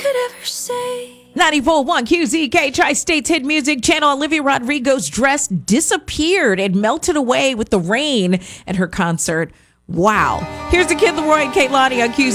could ever say. 94.1 QZK, Tri-State's hit music channel. Olivia Rodrigo's dress disappeared and melted away with the rain at her concert. Wow. Here's the Kid Laroi and Kehlani on QZ.